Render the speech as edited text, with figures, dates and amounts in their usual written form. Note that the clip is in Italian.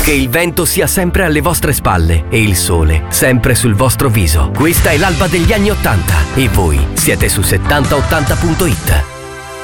Che il vento sia sempre alle vostre spalle e il sole sempre sul vostro viso. Questa è l'alba degli anni '80 e voi siete su 7080.it.